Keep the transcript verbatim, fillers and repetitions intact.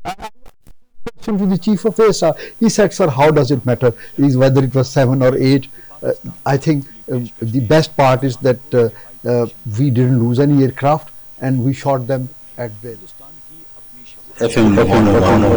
To the chief of A S A, he said, "Sir, how does it matter? Is whether it was seven or eight? Uh, I think uh, the best part is that uh, uh, we didn't lose any aircraft and we shot them at will." F M one oh one